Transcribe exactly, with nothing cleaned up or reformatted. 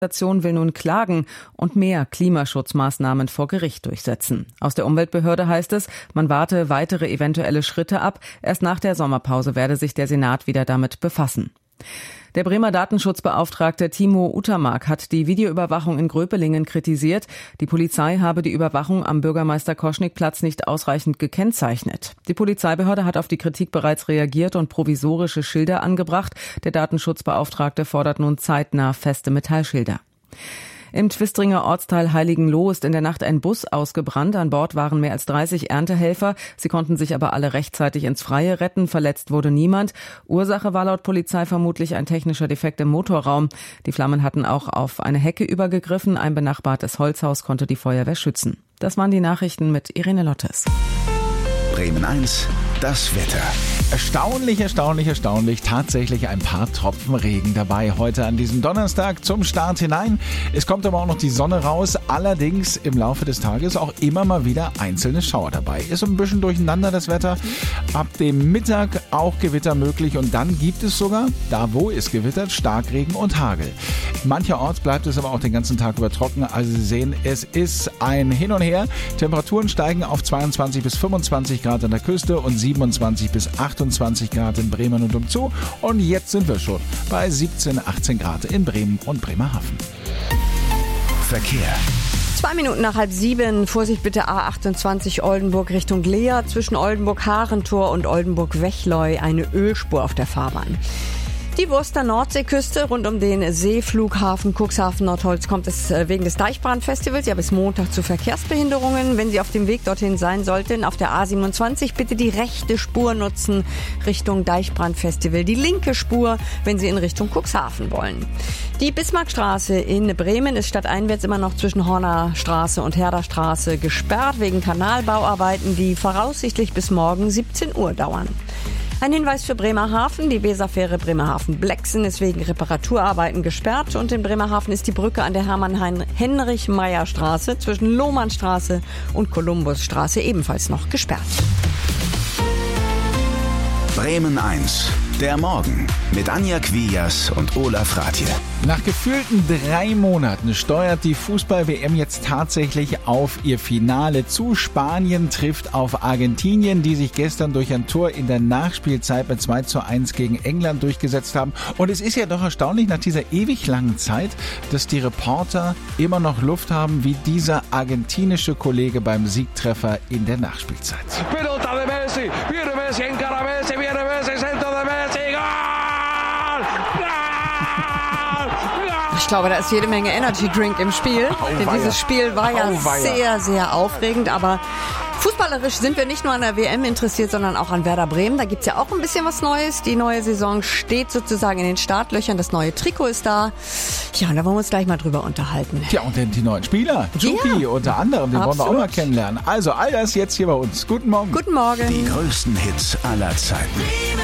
Die Organisation will nun klagen und mehr Klimaschutzmaßnahmen vor Gericht durchsetzen. Aus der Umweltbehörde heißt es, man warte weitere eventuelle Schritte ab. Erst nach der Sommerpause werde sich der Senat wieder damit befassen. Der Bremer Datenschutzbeauftragte Timo Utermark hat die Videoüberwachung in Gröpelingen kritisiert. Die Polizei habe die Überwachung am Bürgermeister-Koschnick-Platz nicht ausreichend gekennzeichnet. Die Polizeibehörde hat auf die Kritik bereits reagiert und provisorische Schilder angebracht. Der Datenschutzbeauftragte fordert nun zeitnah feste Metallschilder. Im Twistringer Ortsteil Heiligenloh ist in der Nacht ein Bus ausgebrannt. An Bord waren mehr als dreißig Erntehelfer. Sie konnten sich aber alle rechtzeitig ins Freie retten. Verletzt wurde niemand. Ursache war laut Polizei vermutlich ein technischer Defekt im Motorraum. Die Flammen hatten auch auf eine Hecke übergegriffen. Ein benachbartes Holzhaus konnte die Feuerwehr schützen. Das waren die Nachrichten mit Irene Lottes. Bremen eins, das Wetter. Erstaunlich, erstaunlich, erstaunlich. Tatsächlich ein paar Tropfen Regen dabei heute an diesem Donnerstag zum Start hinein. Es kommt aber auch noch die Sonne raus. Allerdings im Laufe des Tages auch immer mal wieder einzelne Schauer dabei. Ist ein bisschen durcheinander das Wetter. Ab dem Mittag auch Gewitter möglich. Und dann gibt es sogar, da wo es gewittert, Starkregen und Hagel. Mancherorts bleibt es aber auch den ganzen Tag über trocken. Also Sie sehen, es ist ein Hin und Her. Temperaturen steigen auf zweiundzwanzig bis fünfundzwanzig Grad an der Küste und siebenundzwanzig bis achtundzwanzig Grad in Bremen und umzu. Und jetzt sind wir schon bei siebzehn, achtzehn Grad in Bremen und Bremerhaven. Verkehr. Zwei Minuten nach halb sieben. Vorsicht bitte A achtundzwanzig Oldenburg Richtung Leer. Zwischen Oldenburg-Harentor und Oldenburg-Wechleu eine Ölspur auf der Fahrbahn. Die Wurster Nordseeküste rund um den Seeflughafen Cuxhaven-Nordholz kommt es wegen des Deichbrandfestivals ja bis Montag zu Verkehrsbehinderungen. Wenn Sie auf dem Weg dorthin sein sollten, auf der A siebenundzwanzig bitte die rechte Spur nutzen Richtung Deichbrandfestival. Die linke Spur, wenn Sie in Richtung Cuxhaven wollen. Die Bismarckstraße in Bremen ist stadteinwärts immer noch zwischen Horner Straße und Herderstraße gesperrt wegen Kanalbauarbeiten, die voraussichtlich bis morgen siebzehn Uhr dauern. Ein Hinweis für Bremerhaven. Die Weserfähre Bremerhaven-Blexen ist wegen Reparaturarbeiten gesperrt und in Bremerhaven ist die Brücke an der Hermann-Heinrich-Meyer-Straße zwischen Lohmannstraße und Kolumbusstraße ebenfalls noch gesperrt. Bremen eins, der Morgen mit Anja Quias und Olaf Rathje. Nach gefühlten drei Monaten steuert die Fußball-W M jetzt tatsächlich auf ihr Finale zu. Spanien trifft auf Argentinien, die sich gestern durch ein Tor in der Nachspielzeit mit zwei zu eins gegen England durchgesetzt haben. Und es ist ja doch erstaunlich nach dieser ewig langen Zeit, dass die Reporter immer noch Luft haben wie dieser argentinische Kollege beim Siegtreffer in der Nachspielzeit. Pelota de Messi, viene Messi, encara Messi, viene Messi, centro de Messi, Goal! Ich glaube, da ist jede Menge Energy Drink im Spiel. Denn dieses Spiel war ja sehr, sehr aufregend. Aber fußballerisch sind wir nicht nur an der W M interessiert, sondern auch an Werder Bremen. Da gibt's ja auch ein bisschen was Neues. Die neue Saison steht sozusagen in den Startlöchern. Das neue Trikot ist da. Ja, und da wollen wir uns gleich mal drüber unterhalten. Ja, und die neuen Spieler. Juki ja, unter anderem, den absolut. wollen wir auch mal kennenlernen. Also all das jetzt hier bei uns. Guten Morgen. Guten Morgen. Die größten Hits aller Zeiten.